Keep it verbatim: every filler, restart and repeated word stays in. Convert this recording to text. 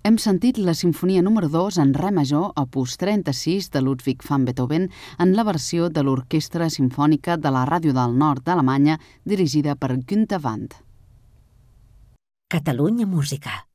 Hem sentit la Simfonia número dos en re major, opus trenta-sis de Ludwig van Beethoven, en la versió de l'Orquestra Simfònica de la Ràdio del Nord d'Alemanya, dirigida per Günther Wand. Catalunya Música.